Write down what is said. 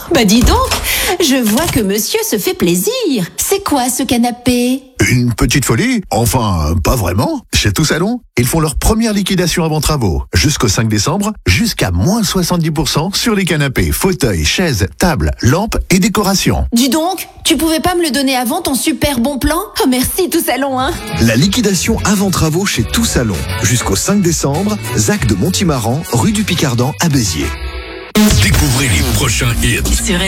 Bah dis donc, je vois que monsieur se fait plaisir. C'est quoi ce canapé ? Une petite folie? Enfin, pas vraiment. Chez Tout Salon, ils font leur première liquidation avant travaux. Jusqu'au 5 décembre, jusqu'à moins 70% sur les canapés, fauteuils, chaises, tables, lampes et décorations. Dis donc, tu pouvais pas me le donner avant ton super bon plan ? Oh merci Tout Salon, hein. La liquidation avant travaux chez Tout Salon. Jusqu'au 5 décembre, ZAC de Montimaran, rue du Picardan à Béziers. Découvrez les prochains hits.